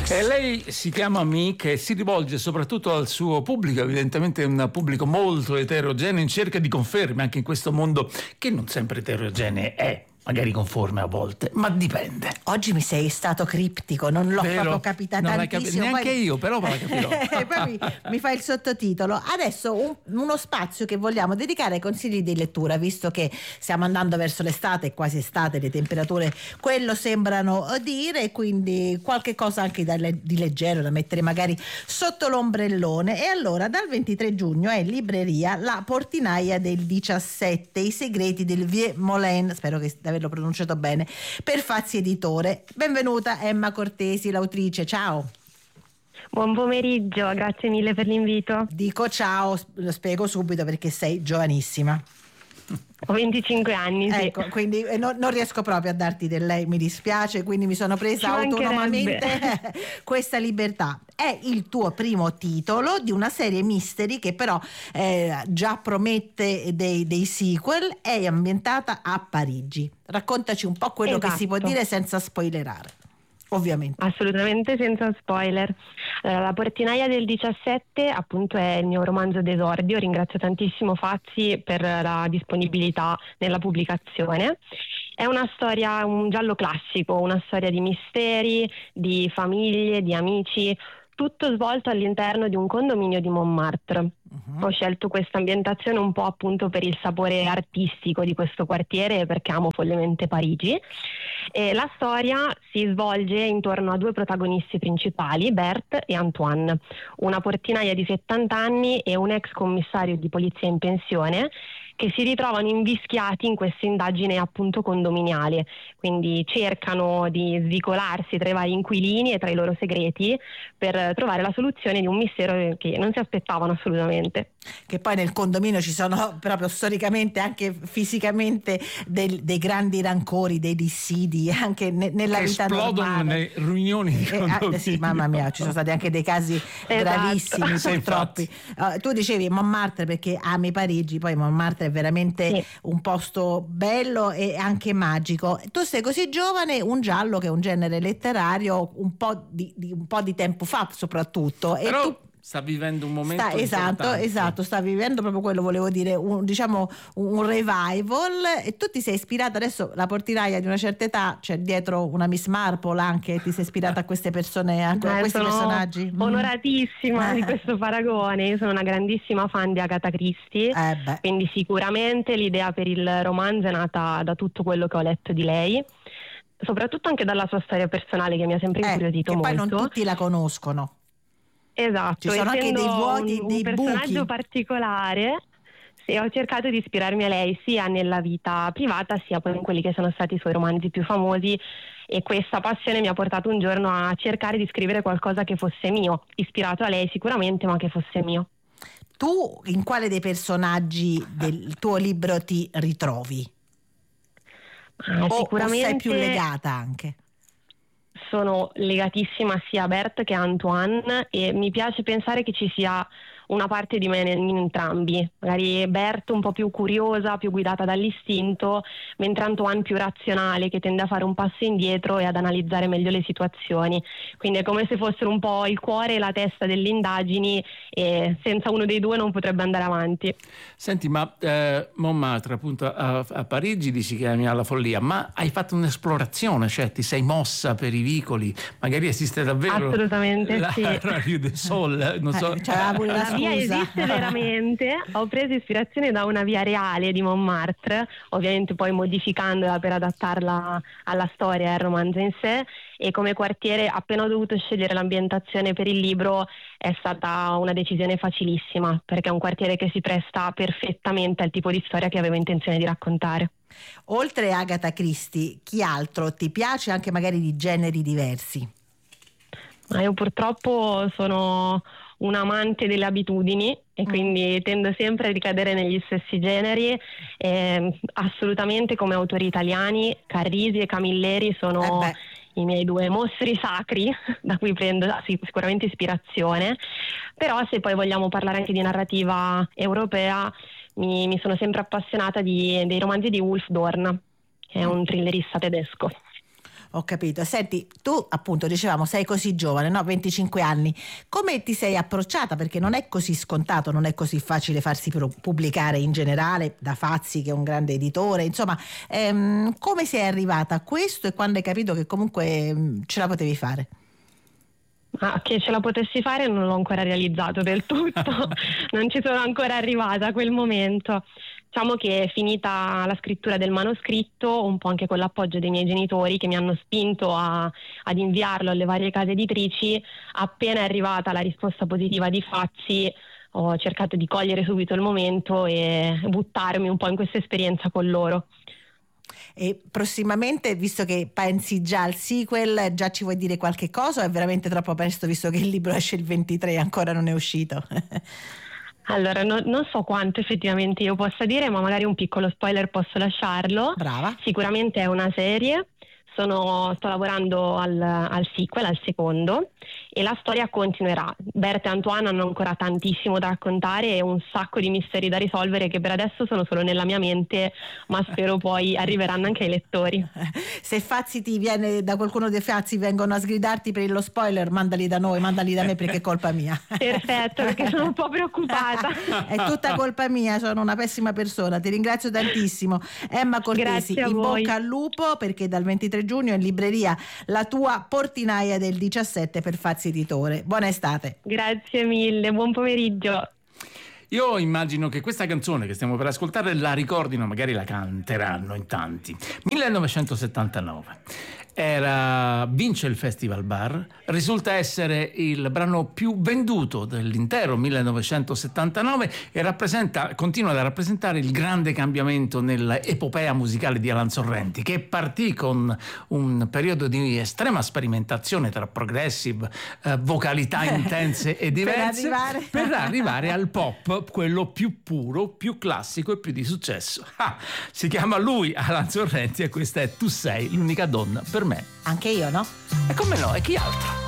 E lei si chiama Amiche e si rivolge soprattutto al suo pubblico, evidentemente è un pubblico molto eterogeneo, in cerca di conferme anche in questo mondo che non sempre eterogeneo è. Magari conforme a volte, ma dipende. Oggi mi sei stato criptico, non l'ho proprio capita tantissimo. Neanche poi... io, però la capirò. Poi mi fa il sottotitolo. Adesso uno spazio che vogliamo dedicare ai consigli di lettura, visto che stiamo andando verso l'estate, è quasi estate, le temperature quello sembrano dire, quindi qualche cosa anche di leggero da mettere magari sotto l'ombrellone. E allora dal 23 giugno è in libreria La portinaia del 17, i segreti del Vieux Moulin, spero che averlo pronunciato bene, per Fazzi Editore. Benvenuta Emma Cortesi, l'autrice, ciao. Buon pomeriggio, grazie mille per l'invito. Dico ciao, lo spiego subito perché sei giovanissima. Ho 25 anni, sì. Ecco, quindi non riesco proprio a darti del lei, mi dispiace, quindi mi sono presa autonomamente questa libertà. È il tuo primo titolo di una serie mystery che però già promette dei sequel, è ambientata a Parigi. Raccontaci un po' quello che si può dire senza spoilerare. Ovviamente. Assolutamente senza spoiler. Allora, La portinaia del 17 appunto è il mio romanzo d'esordio, ringrazio tantissimo Fazzi per la disponibilità nella pubblicazione. È una storia, un giallo classico, una storia di misteri, di famiglie, di amici, tutto svolto all'interno di un condominio di Montmartre. Ho scelto questa ambientazione un po' appunto per il sapore artistico di questo quartiere e perché amo follemente Parigi. E la storia si svolge intorno a due protagonisti principali, Berthe e Antoine, una portinaia di 70 anni e un ex commissario di polizia in pensione che si ritrovano invischiati in questa indagine appunto condominiale, quindi cercano di svicolarsi tra i vari inquilini e tra i loro segreti per trovare la soluzione di un mistero che non si aspettavano assolutamente. Che poi nel condominio ci sono proprio storicamente, anche fisicamente, dei grandi rancori, dei dissidi anche nella vita normale. Esplodono nelle riunioni di condominio. Sì, mamma mia, ci sono stati anche dei casi gravissimi, purtroppo. Tu dicevi Montmartre perché ami Parigi, poi Montmartre è veramente un posto bello e anche magico. Tu sei così giovane, un giallo che è un genere letterario un po' di tempo fa soprattutto. Però... e tu sta vivendo un momento esatto, sta vivendo proprio quello, volevo dire, un revival. E tu ti sei ispirata, adesso la portinaia di una certa età, c'è dietro una Miss Marple anche, ti sei ispirata a queste persone, a questi personaggi? Onoratissima di questo paragone. Io sono una grandissima fan di Agatha Christie, quindi sicuramente l'idea per il romanzo è nata da tutto quello che ho letto di lei, soprattutto anche dalla sua storia personale che mi ha sempre incuriosito molto. Poi non tutti la conoscono. Esatto, ci sono anche dei vuoti, un dei personaggio buchi particolare. Sì, ho cercato di ispirarmi a lei sia nella vita privata sia poi in quelli che sono stati i suoi romanzi più famosi, e questa passione mi ha portato un giorno a cercare di scrivere qualcosa che fosse mio, ispirato a lei sicuramente, ma che fosse mio. Tu in quale dei personaggi del tuo libro ti ritrovi? Sicuramente o sei più legata anche? Sono legatissima sia a Berthe che a Antoine e mi piace pensare che ci sia una parte di me in entrambi, magari Berthe un po' più curiosa, più guidata dall'istinto, mentre Antoine più razionale, che tende a fare un passo indietro e ad analizzare meglio le situazioni. Quindi è come se fossero un po' il cuore e la testa delle indagini, e senza uno dei due non potrebbe andare avanti. Senti, ma Montmartre appunto a Parigi dici che ami alla follia, ma hai fatto un'esplorazione, cioè ti sei mossa per i vicoli, magari esiste davvero assolutamente la sì. Rue du Sol, non so. La via esiste veramente. Ho preso ispirazione da una via reale di Montmartre, ovviamente poi modificandola per adattarla alla storia e al romanzo in sé, e come quartiere, appena ho dovuto scegliere l'ambientazione per il libro, è stata una decisione facilissima, perché è un quartiere che si presta perfettamente al tipo di storia che avevo intenzione di raccontare. Oltre a Agatha Christie, chi altro ti piace, anche magari di generi diversi? Io purtroppo sono un amante delle abitudini e quindi tendo sempre a ricadere negli stessi generi. Assolutamente, come autori italiani, Carrisi e Camilleri sono i miei due mostri sacri da cui prendo sicuramente ispirazione. Però se poi vogliamo parlare anche di narrativa europea, mi sono sempre appassionata dei romanzi di Wolf Dorn, che è un thrillerista tedesco. Ho capito. Senti, tu appunto dicevamo sei così giovane, no? 25 anni. Come ti sei approcciata? Perché non è così scontato, non è così facile farsi pubblicare in generale da Fazzi, che è un grande editore. Insomma, come sei arrivata a questo e quando hai capito che comunque ce la potevi fare? Che ce la potessi fare non l'ho ancora realizzato del tutto, non ci sono ancora arrivata a quel momento. Diciamo che finita la scrittura del manoscritto, un po' anche con l'appoggio dei miei genitori che mi hanno spinto ad inviarlo alle varie case editrici, appena è arrivata la risposta positiva di Fazzi ho cercato di cogliere subito il momento e buttarmi un po' in questa esperienza con loro. E prossimamente, visto che pensi già al sequel, già ci vuoi dire qualche cosa o è veramente troppo presto visto che il libro esce il 23 e ancora non è uscito? Allora, non so quanto effettivamente io possa dire, ma magari un piccolo spoiler posso lasciarlo. Brava. Sicuramente è una serie. Sto lavorando al sequel, al secondo, e la storia continuerà. Berta e Antoine hanno ancora tantissimo da raccontare e un sacco di misteri da risolvere che per adesso sono solo nella mia mente, ma spero poi arriveranno anche ai lettori. Se Fazzi ti viene da qualcuno dei Fazzi vengono a sgridarti per lo spoiler, mandali da noi, mandali da me perché è colpa mia. Perfetto, perché sono un po' preoccupata. È tutta colpa mia, sono una pessima persona. Ti ringrazio tantissimo. Emma Cortesi, in bocca al lupo, perché dal 23 giugno in libreria la tua Portinaia del 17 per Fazzi Editore. Buona estate. Grazie mille, buon pomeriggio. Io immagino che questa canzone che stiamo per ascoltare la ricordino, magari la canteranno in tanti. 1979. Vince il Festival Bar, risulta essere il brano più venduto dell'intero 1979 e continua a rappresentare il grande cambiamento nell'epopea musicale di Alan Sorrenti, che partì con un periodo di estrema sperimentazione tra progressive, vocalità intense e diverse per arrivare al pop, quello più puro, più classico e più di successo. Si chiama lui Alan Sorrenti e questa è Tu sei l'unica donna per me. Anche io, no? E come no? E chi altro?